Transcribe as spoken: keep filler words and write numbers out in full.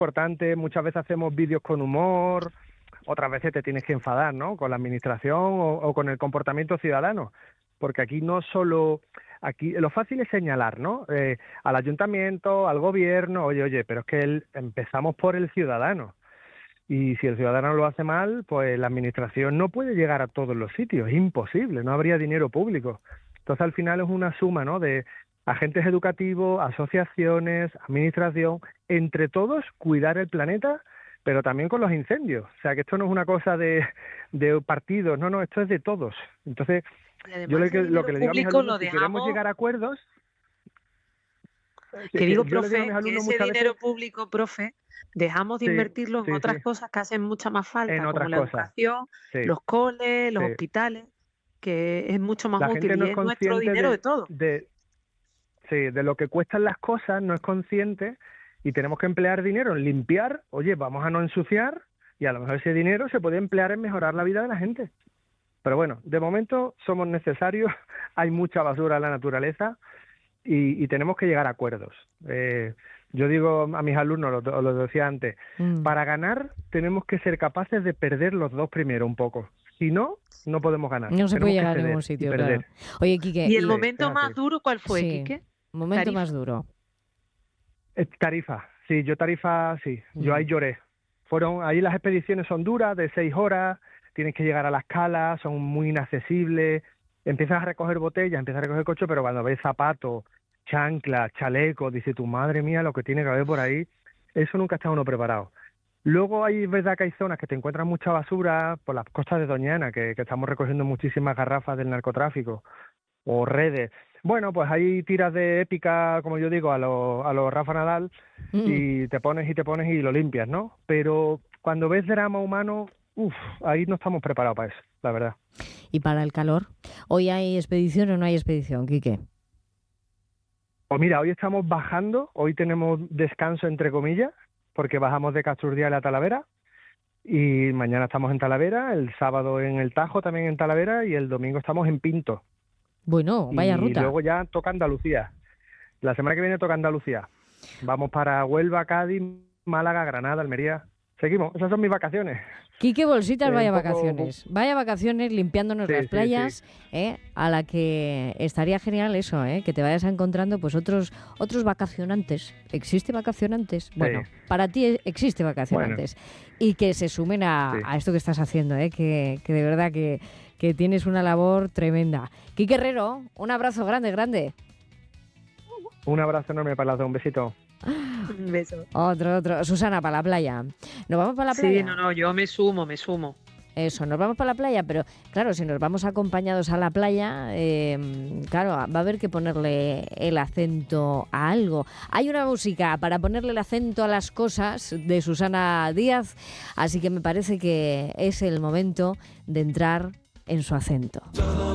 importante, muchas veces hacemos vídeos con humor, otras veces te tienes que enfadar, ¿no? Con la administración o, o con el comportamiento ciudadano, porque aquí no solo, aquí lo fácil es señalar, ¿no? Eh, al ayuntamiento, al gobierno, oye, oye, pero es que el, empezamos por el ciudadano. Y si el ciudadano lo hace mal, pues la administración no puede llegar a todos los sitios, es imposible, no habría dinero público. Entonces al final es una suma, ¿no?, de agentes educativos, asociaciones, administración, entre todos cuidar el planeta, pero también con los incendios. O sea, que esto no es una cosa de, de partidos, no, no, esto es de todos. Entonces, yo le, lo que le digo a mis alumnos, si queremos llegar a acuerdos... Que, que digo, profe, digo que ese dinero veces, público, profe, dejamos de sí, invertirlo en sí, otras sí. cosas que hacen mucha más falta, en como la cosas. educación, sí. los coles, los sí. hospitales, que es mucho más la útil no y es es nuestro dinero de, de todo. De, sí, de lo que cuestan las cosas, no es consciente y tenemos que emplear dinero en limpiar, oye, vamos a no ensuciar y a lo mejor ese dinero se puede emplear en mejorar la vida de la gente. Pero bueno, de momento somos necesarios, hay mucha basura en la naturaleza, Y, y tenemos que llegar a acuerdos. Eh, yo digo a mis alumnos, lo, lo decía antes, mm. para ganar tenemos que ser capaces de perder los dos primero un poco. Si no, no podemos ganar. No se puede llegar a ningún sitio, claro. Oye, Quique, ¿y el y... momento sí, más duro cuál fue, sí, Quique? Momento Tarifa. más duro. Tarifa, sí, yo Tarifa, sí, mm. yo ahí lloré. Fueron, ahí las expediciones son duras, de seis horas, tienes que llegar a las calas, son muy inaccesibles. Empiezas a recoger botellas, empiezas a recoger coche, pero cuando ves zapatos, chanclas, chalecos, dices, tu madre mía, lo que tiene que haber por ahí, eso nunca está uno preparado. Luego hay, es verdad que hay zonas que te encuentran mucha basura, por las costas de Doñana, que, que estamos recogiendo muchísimas garrafas del narcotráfico, o redes. Bueno, pues hay tiras de épica, como yo digo, a los a los Rafa Nadal, mm. y te pones y te pones y lo limpias, ¿no? Pero cuando ves drama humano, uff, ahí no estamos preparados para eso, la verdad. ¿Y para el calor? ¿Hoy hay expedición o no hay expedición, Quique? Pues mira, hoy estamos bajando, hoy tenemos descanso entre comillas, porque bajamos de Casturdial a Talavera, y mañana estamos en Talavera, el sábado en el Tajo también en Talavera, y el domingo estamos en Pinto. Bueno, vaya y ruta. Y luego ya toca Andalucía. La semana que viene toca Andalucía. Vamos para Huelva, Cádiz, Málaga, Granada, Almería. Seguimos, esas son mis vacaciones. Quique Bolsitas, eh, vaya poco... vacaciones. Vaya vacaciones limpiándonos sí, las playas, sí, sí. ¿eh? A la que estaría genial eso, ¿eh? Que te vayas encontrando pues otros otros vacacionantes. ¿Existe vacacionantes? Sí. Bueno, para ti existe vacacionantes. Bueno. Y que se sumen a, sí. a esto que estás haciendo, ¿eh? Que, que de verdad que, que tienes una labor tremenda. Quique Herrero, un abrazo grande, grande. Un abrazo enorme para las dos, un besito. Un beso. Otro, otro. Susana, para la playa. ¿Nos vamos para la playa? Sí, no, no, yo me sumo, me sumo. Eso, nos vamos para la playa, pero claro, si nos vamos acompañados a la playa, eh, claro, va a haber que ponerle el acento a algo. Hay una música para ponerle el acento a las cosas de Susana Díaz, así que me parece que es el momento de entrar en su acento.